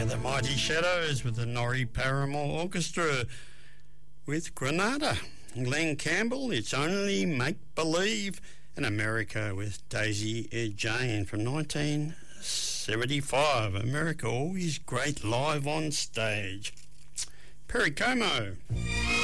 Yeah, the Mighty Shadows with the Norrie Paramore Orchestra with Granada. Glenn Campbell, It's Only Make Believe, and America with Daisy Jane from 1975. America always great live on stage. Perry Como.